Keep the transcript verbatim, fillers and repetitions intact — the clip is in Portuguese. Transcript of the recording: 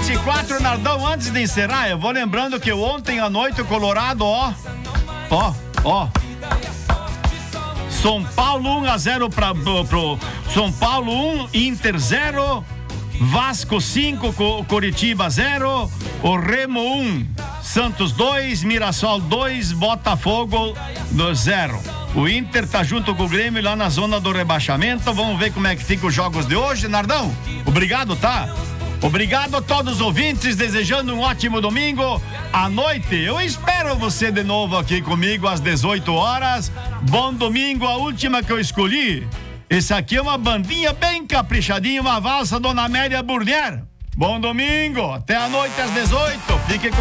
vinte e quatro, Nardão, antes de encerrar, eu vou lembrando que ontem à noite o Colorado, ó, ó, ó, São Paulo um a zero pra, pro, pro São Paulo um, Inter zero, Vasco cinco, Coritiba zero, o Remo um, Santos dois, Mirassol dois, Botafogo zero. O Inter tá junto com o Grêmio lá na zona do rebaixamento. Vamos ver como é que fica os jogos de hoje, Nardão. Obrigado, tá? Obrigado a todos os ouvintes, desejando um ótimo domingo à noite. Eu espero você de novo aqui comigo às dezoito horas. Bom domingo, a última que eu escolhi. Esse aqui é uma bandinha bem caprichadinha, uma valsa Dona Amélia Burnier. Bom domingo, até a noite às dezoito. Fique com